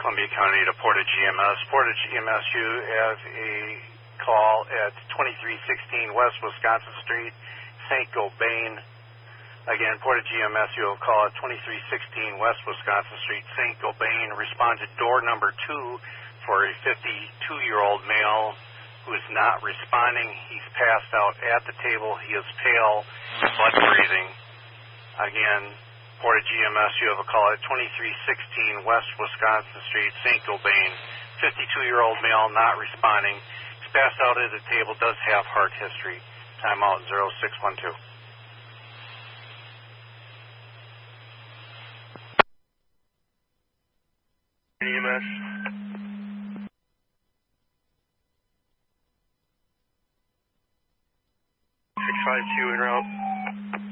Columbia County to Portage EMS. Portage EMS, you have a call at 2316 West Wisconsin Street, St. Gobain. Again, Portage EMS, you will call at 2316 West Wisconsin Street, St. Gobain. Respond to door number 2 for a 52-year-old male who is not responding. He's passed out at the table. He is pale, blood breathing. Again, Portage EMS, you have a call at 2316 West Wisconsin Street, St. Gobain. 52-year-old male not responding. He's passed out at the table, does have heart history. Timeout 0612. EMS.